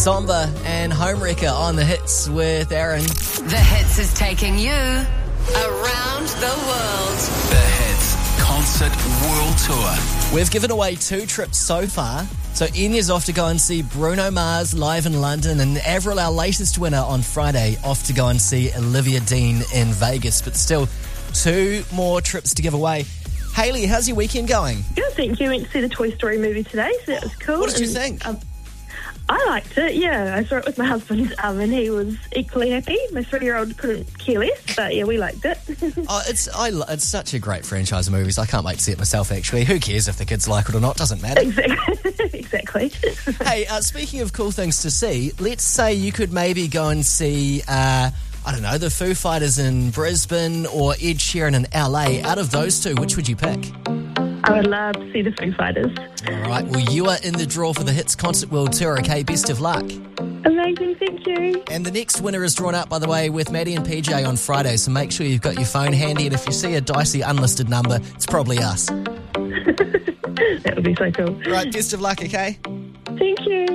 Somba and Homewrecker on the hits with Aaron. The Hits is taking you around the world. The Hits Concert World Tour. We've given away 2 trips so far. So Enya's off to go and see Bruno Mars live in London, and Avril, our latest winner on Friday, off to go and see Olivia Dean in Vegas. But still, 2 more trips to give away. Hayley, how's your weekend going? Good, thank you. Went to see the Toy Story movie today, so that was cool. What did you think? I liked it, yeah. I saw it with my husband, and he was equally happy. My 3-year-old couldn't care less, but yeah, we liked it. It's such a great franchise of movies. I can't wait to see it myself, actually. Who cares if the kids like it or not? Doesn't matter. Exactly. Hey, speaking of cool things to see, let's say you could maybe go and see, I don't know, the Foo Fighters in Brisbane or Ed Sheeran in LA. Out of those 2, which would you pick? I would love to see the Foo Fighters. All right, well, you are in the draw for the Hits Concert World Tour, okay? Best of luck. Amazing, thank you. And the next winner is drawn out, by the way, with Maddie and PJ on Friday, so make sure you've got your phone handy, and if you see a dicey unlisted number, it's probably us. That would be so cool. All right, best of luck, okay? Thank you.